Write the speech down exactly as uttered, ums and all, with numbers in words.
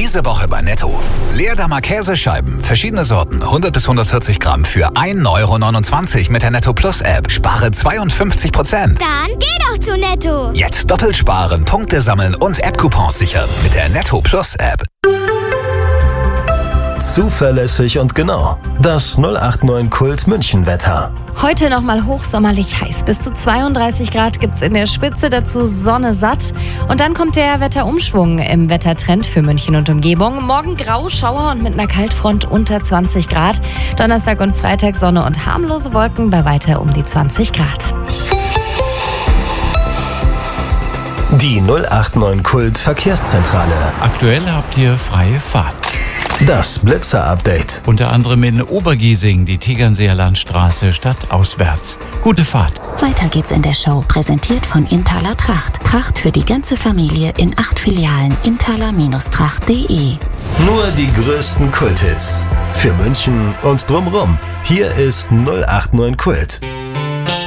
Diese Woche bei Netto. Leerdammer Käsescheiben, verschiedene Sorten, hundert bis hundertvierzig Gramm für ein Euro neunundzwanzig mit der Netto Plus App. Spare zweiundfünfzig Prozent. Dann geh doch zu Netto. Jetzt doppelt sparen, Punkte sammeln und App-Coupons sichern mit der Netto Plus App. Zuverlässig und genau. Das null acht neun Kult München Wetter. Heute nochmal hochsommerlich heiß. Bis zu zweiunddreißig Grad gibt's in der Spitze, dazu Sonne satt. Und dann kommt der Wetterumschwung im Wettertrend für München und Umgebung. Morgen Grauschauer und mit einer Kaltfront unter zwanzig Grad. Donnerstag und Freitag Sonne und harmlose Wolken bei weiter um die zwanzig Grad. Die null acht neun Kult Verkehrszentrale. Aktuell habt ihr freie Fahrt. Das Blitzer-Update. Unter anderem in Obergiesing, die Tegernseer Landstraße stadtauswärts. Gute Fahrt. Weiter geht's in der Show, präsentiert von Inthaler Tracht. Tracht für die ganze Familie in acht Filialen. inthaler Tracht punkt de. Nur die größten Kulthits. Für München und drumrum. Hier ist null acht neun Kult.